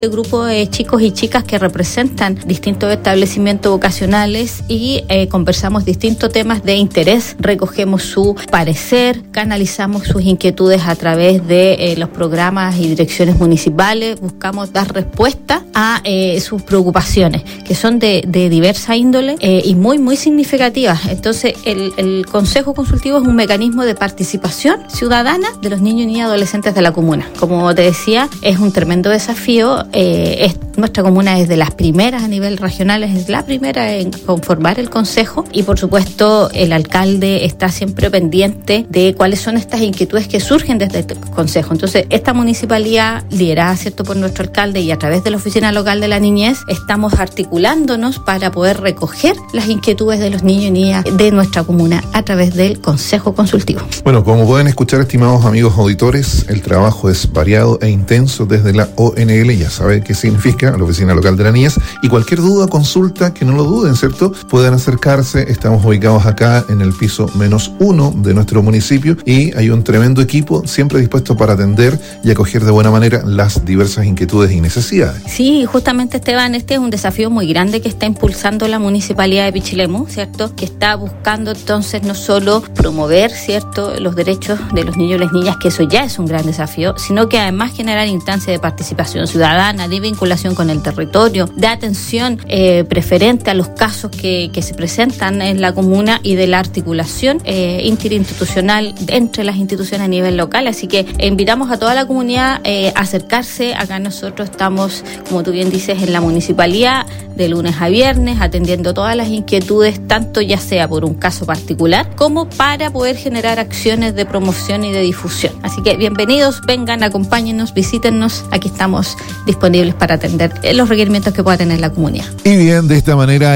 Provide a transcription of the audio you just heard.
Grupo de chicos y chicas que representan distintos establecimientos vocacionales y conversamos distintos temas de interés, recogemos su parecer, canalizamos sus inquietudes a través de los programas y direcciones municipales, buscamos dar respuesta a sus preocupaciones, que son de diversa índole y muy significativas. Entonces, el Consejo Consultivo es un mecanismo de participación ciudadana de los niños, niñas y adolescentes de la comuna. Como te decía, es un tremendo desafío. Nuestra comuna es de las primeras a nivel regional, es la primera en conformar el consejo y por supuesto el alcalde está siempre pendiente de cuáles son estas inquietudes que surgen desde el consejo. Entonces esta municipalidad liderada, ¿cierto?, por nuestro alcalde y a través de la Oficina Local de la Niñez estamos articulándonos para poder recoger las inquietudes de los niños y niñas de nuestra comuna a través del consejo consultivo. Bueno, como pueden escuchar, estimados amigos auditores, el trabajo es variado e intenso desde la ONL, ya saben qué significa, la Oficina Local de la Niñez, y cualquier duda, consulta, que no lo duden, ¿cierto? Pueden acercarse, estamos ubicados acá en el piso -1 de nuestro municipio y hay un tremendo equipo siempre dispuesto para atender y acoger de buena manera las diversas inquietudes y necesidades. Sí, justamente, Esteban, este es un desafío muy grande que está impulsando la Municipalidad de Pichilemu, ¿cierto? Que está buscando entonces no solo promover, ¿cierto?, los derechos de los niños y las niñas, que eso ya es un gran desafío, sino que además generar instancias de participación ciudadana, de vinculación con el territorio, de atención preferente a los casos que se presentan en la comuna y de la articulación interinstitucional entre las instituciones a nivel local. Así que invitamos a toda la comunidad a acercarse. Acá nosotros estamos, como tú bien dices, en la municipalidad de lunes a viernes atendiendo todas las inquietudes, tanto ya sea por un caso particular como para poder generar acciones de promoción y de difusión. Así que bienvenidos, vengan, acompáñennos, visítennos. Aquí estamos disponibles para atender los requerimientos que pueda tener la comunidad. Y bien, de esta manera